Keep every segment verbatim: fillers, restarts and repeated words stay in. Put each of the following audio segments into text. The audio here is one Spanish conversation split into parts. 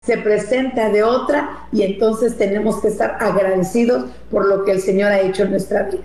se presenta de otra, y entonces tenemos que estar agradecidos por lo que el Señor ha hecho en nuestra vida.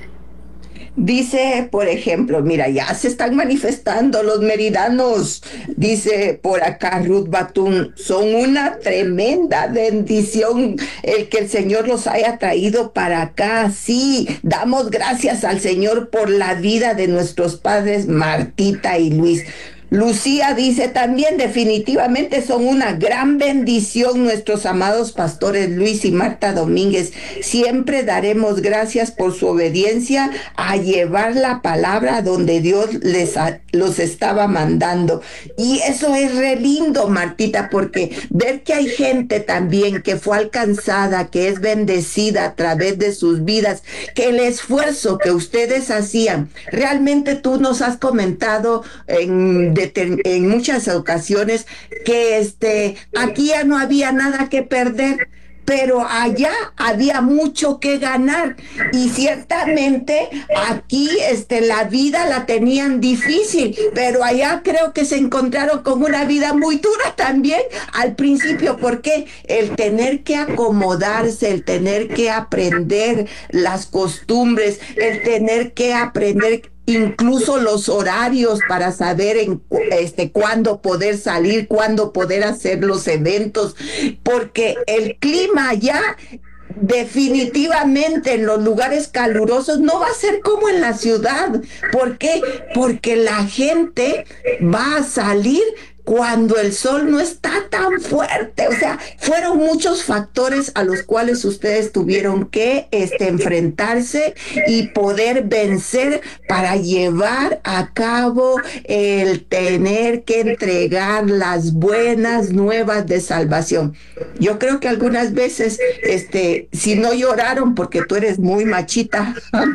Dice, por ejemplo, mira, ya se están manifestando los meridanos. Dice por acá Ruth Batún, son una tremenda bendición el que el Señor los haya traído para acá. Sí, damos gracias al Señor por la vida de nuestros padres Martita y Luis. Lucía dice también definitivamente son una gran bendición nuestros amados pastores Luis y Marta Domínguez. Siempre daremos gracias por su obediencia a llevar la palabra donde Dios les a, los estaba mandando. Y eso es re lindo, Martita, porque ver que hay gente también que fue alcanzada, que es bendecida a través de sus vidas, que el esfuerzo que ustedes hacían, realmente tú nos has comentado en de, en muchas ocasiones que este aquí ya no había nada que perder, pero allá había mucho que ganar, y ciertamente aquí este la vida la tenían difícil, pero allá creo que se encontraron con una vida muy dura también al principio, porque el tener que acomodarse, el tener que aprender las costumbres, el tener que aprender incluso los horarios para saber en este cuándo poder salir, cuándo poder hacer los eventos, porque el clima allá definitivamente en los lugares calurosos no va a ser como en la ciudad. ¿Por qué? Porque la gente va a salir cuando el sol no está tan fuerte. O sea, fueron muchos factores a los cuales ustedes tuvieron que este, enfrentarse y poder vencer para llevar a cabo el tener que entregar las buenas nuevas de salvación. Yo creo que algunas veces, este, si no lloraron porque tú eres muy machita,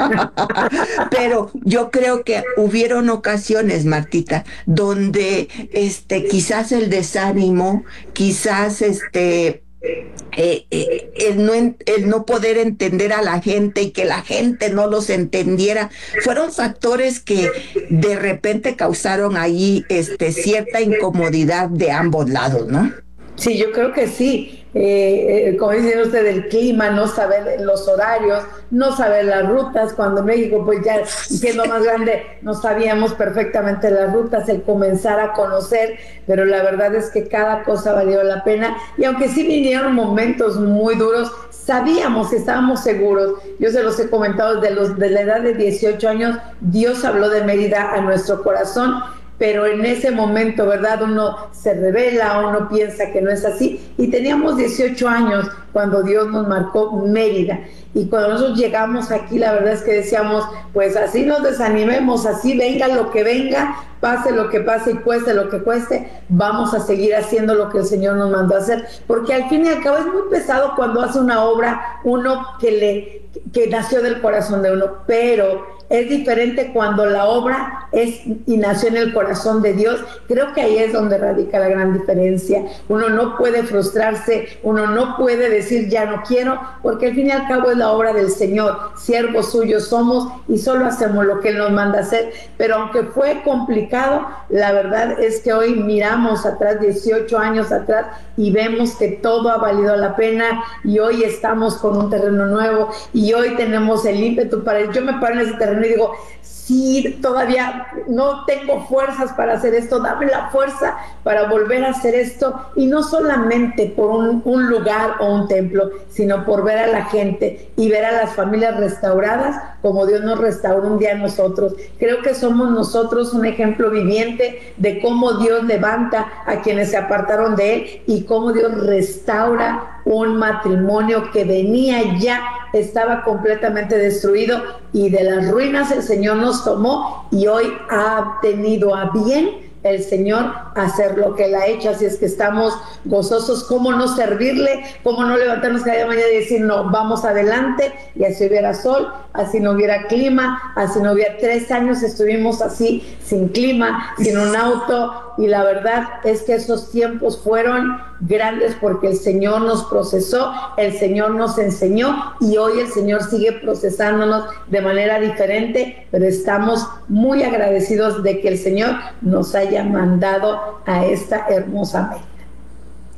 pero yo creo que hubieron ocasiones, Martita, donde este, quizás el desánimo, quizás este, eh, eh, el, no, el no poder entender a la gente y que la gente no los entendiera, fueron factores que de repente causaron ahí este, cierta incomodidad de ambos lados, ¿no? Sí, yo creo que sí. Eh, eh, como dice usted, el clima, no saber los horarios, no saber las rutas, cuando México, pues ya siendo más grande, no sabíamos perfectamente las rutas, el comenzar a conocer, pero la verdad es que cada cosa valió la pena, y aunque sí vinieron momentos muy duros, sabíamos, estábamos seguros. Yo se los he comentado, desde los, de la edad de dieciocho años, Dios habló de Mérida a nuestro corazón, pero en ese momento, ¿verdad? Uno se revela, uno piensa que no es así, y teníamos dieciocho años cuando Dios nos marcó Mérida, y cuando nosotros llegamos aquí, la verdad es que decíamos, pues así nos desanimemos, así venga lo que venga, pase lo que pase y cueste lo que cueste, vamos a seguir haciendo lo que el Señor nos mandó a hacer, porque al fin y al cabo es muy pesado cuando hace una obra uno que le que nació del corazón de uno, pero es diferente cuando la obra es y nació en el corazón de Dios. Creo que ahí es donde radica la gran diferencia. Uno no puede frustrarse, uno no puede decir ya no quiero, porque al fin y al cabo es la obra del Señor, siervos suyos somos y solo hacemos lo que Él nos manda hacer. Pero aunque fue complicado, la verdad es que hoy miramos atrás, dieciocho años atrás, y vemos que todo ha valido la pena, y hoy estamos con un terreno nuevo, y hoy tenemos el ímpetu para ir. Yo me paro en ese terreno y digo, sí, todavía no tengo fuerzas para hacer esto, dame la fuerza para volver a hacer esto, y no solamente por un, un lugar o un templo, sino por ver a la gente y ver a las familias restauradas como Dios nos restauró un día a nosotros. Creo que somos nosotros un ejemplo viviente de cómo Dios levanta a quienes se apartaron de Él y cómo Dios restaura un matrimonio que venía ya, estaba completamente destruido, y de las ruinas el Señor nos tomó, y hoy ha tenido a bien el Señor hacer lo que Él ha hecho. Así es que estamos gozosos. ¿Cómo no servirle? ¿Cómo no levantarnos cada mañana y decir no, vamos adelante? Y así hubiera sol, así no hubiera clima, así no hubiera. Tres años estuvimos así, sin clima, sin un auto, y la verdad es que esos tiempos fueron grandes porque el Señor nos procesó, el Señor nos enseñó, y hoy el Señor sigue procesándonos de manera diferente, pero estamos muy agradecidos de que el Señor nos haya mandado a esta hermosa Mérida.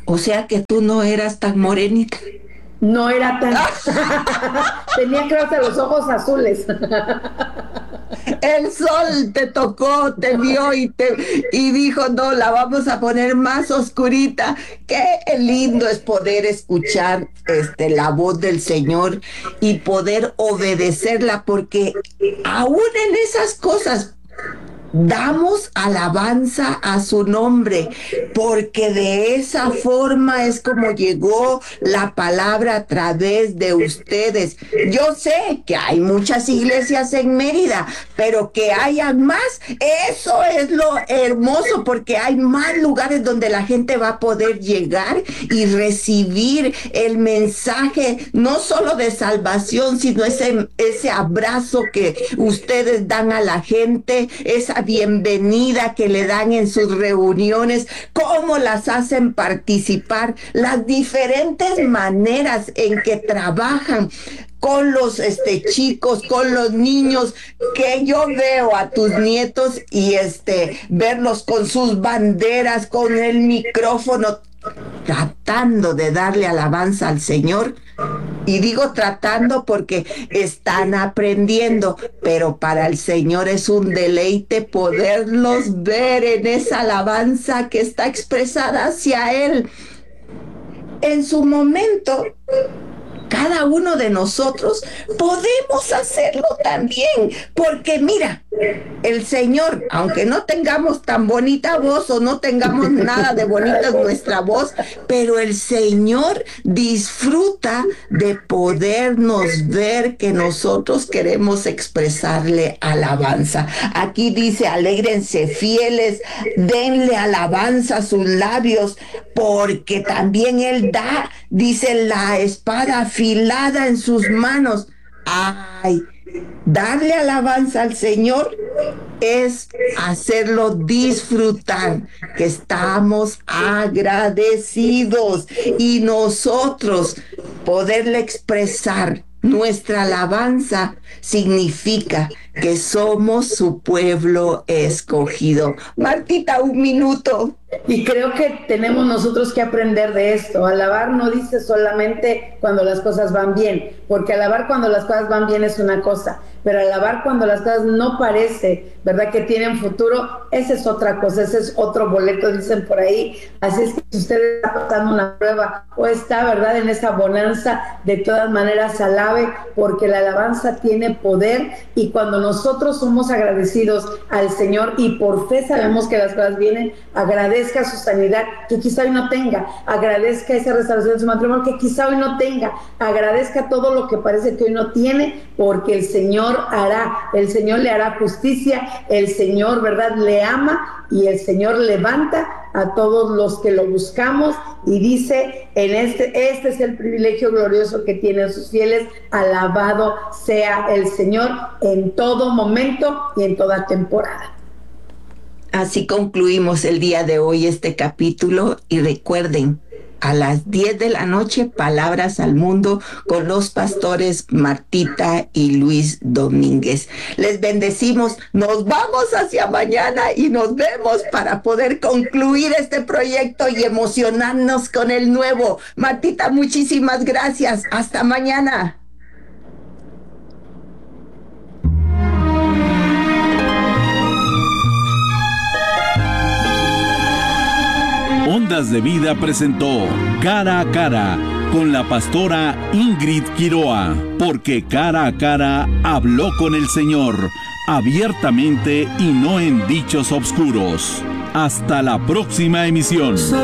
O sea que tú no eras tan morenita. No era tan... Tenía creo hasta los ojos azules. El sol te tocó, te vio y te y dijo, no, la vamos a poner más oscurita. Qué lindo es poder escuchar este, la voz del Señor y poder obedecerla, porque aún en esas cosas damos alabanza a su nombre, porque de esa forma es como llegó la palabra a través de ustedes. Yo sé que hay muchas iglesias en Mérida, pero que hayan más, eso es lo hermoso, porque hay más lugares donde la gente va a poder llegar y recibir el mensaje, no solo de salvación, sino ese, ese abrazo que ustedes dan a la gente, esa bienvenida que le dan en sus reuniones, cómo las hacen participar, las diferentes maneras en que trabajan con los este chicos, con los niños, que yo veo a tus nietos y este verlos con sus banderas, con el micrófono, tratando de darle alabanza al Señor. Y digo tratando porque están aprendiendo, pero para el Señor es un deleite poderlos ver en esa alabanza que está expresada hacia Él. En su momento, cada uno de nosotros podemos hacerlo también, porque mira, el Señor, aunque no tengamos tan bonita voz o no tengamos nada de bonita en nuestra voz, pero el Señor disfruta de podernos ver que nosotros queremos expresarle alabanza. Aquí dice, alégrense fieles, denle alabanza a sus labios, porque también Él da, dice, la espada afilada en sus manos. Ay, darle alabanza al Señor es hacerlo disfrutar, que estamos agradecidos, y nosotros poderle expresar nuestra alabanza significa que somos su pueblo escogido. Martita, un minuto. Y creo que tenemos nosotros que aprender de esto. Alabar no dice solamente cuando las cosas van bien, porque alabar cuando las cosas van bien es una cosa, pero alabar cuando las cosas no parece, ¿verdad?, que tienen futuro, esa es otra cosa, ese es otro boleto, dicen por ahí. Así es que si usted está pasando una prueba o está, ¿verdad?, en esa bonanza, de todas maneras alabe, porque la alabanza tiene poder, y cuando nosotros somos agradecidos al Señor y por fe sabemos que las cosas vienen, agradezca su sanidad que quizá hoy no tenga, agradezca esa restauración de su matrimonio que quizá hoy no tenga, agradezca todo lo que parece que hoy no tiene, porque el Señor hará, el Señor le hará justicia, el Señor, ¿verdad?, le ama, y el Señor levanta a todos los que lo buscamos, y dice, en este, este es el privilegio glorioso que tienen sus fieles, alabado sea el Señor en todo momento y en toda temporada. Así concluimos el día de hoy este capítulo, y recuerden, a las diez de la noche, Palabras al Mundo con los pastores Martita y Luis Domínguez. Les bendecimos, nos vamos hacia mañana y nos vemos para poder concluir este proyecto y emocionarnos con el nuevo. Martita, muchísimas gracias. Hasta mañana. Ondas de Vida presentó Cara a Cara con la pastora Ingrid Quiroa, porque cara a cara habló con el Señor, abiertamente y no en dichos obscuros. Hasta la próxima emisión.